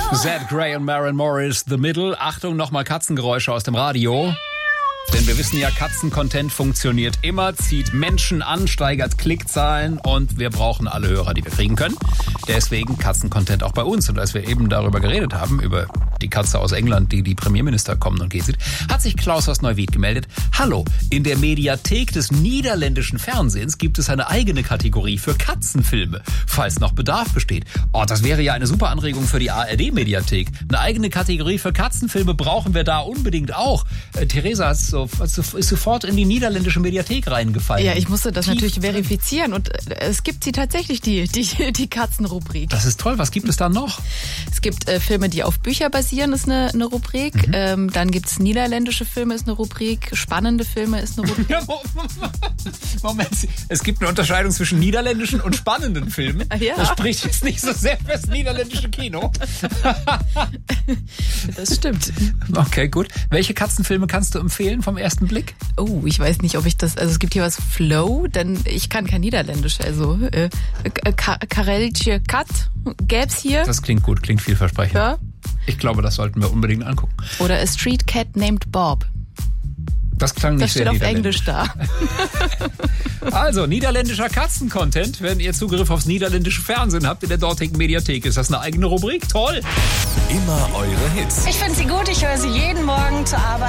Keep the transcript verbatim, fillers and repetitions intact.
Zed Grey und Maren Morris, The Middle. Achtung, nochmal Katzengeräusche aus dem Radio. Denn wir wissen ja, Katzen-Content funktioniert immer, zieht Menschen an, steigert Klickzahlen und wir brauchen alle Hörer, die wir kriegen können. Deswegen Katzen-Content auch bei uns. Und als wir eben darüber geredet haben, über die Katze aus England, die die Premierminister kommen und geht sieht, hat sich Klaus aus Neuwied gemeldet. Hallo, in der Mediathek des niederländischen Fernsehens gibt es eine eigene Kategorie für Katzenfilme, falls noch Bedarf besteht. Oh, das wäre ja eine super Anregung für die A R D-Mediathek. Eine eigene Kategorie für Katzenfilme brauchen wir da unbedingt auch. Äh, Theresa hat so, ist sofort in die niederländische Mediathek reingefallen. Ja, ich musste das Tief natürlich drin. verifizieren und es gibt sie tatsächlich, die, die, die Katzenrubrik. Das ist toll. Was gibt es da noch? Es gibt äh, Filme, die auf Bücher basieren, ist eine, eine Rubrik. Mhm. Ähm, dann gibt es niederländische Filme, ist eine Rubrik. Spannende Filme ist eine Rubrik. Moment, es gibt eine Unterscheidung zwischen niederländischen und spannenden Filmen. Ja. Das spricht jetzt nicht so sehr für das niederländische Kino. Das stimmt. Okay, gut. Welche Katzenfilme kannst du empfehlen vom ersten Blick? Oh, ich weiß nicht, ob ich das, also es gibt hier was Flow, denn ich kann kein Niederländisch, also äh, Kareltje Kat gäb's hier. Das klingt gut, klingt vielversprechend. Ja. Ich glaube, das sollten wir unbedingt angucken. Oder A Street Cat Named Bob. Das klang nicht Das sehr steht auf niederländisch. Englisch da. Also, niederländischer Katzen-Content. Wenn ihr Zugriff aufs niederländische Fernsehen habt in der dortigen Mediathek, ist das eine eigene Rubrik. Toll! Immer eure Hits. Ich finde sie gut, ich höre sie jeden Morgen zur Arbeit.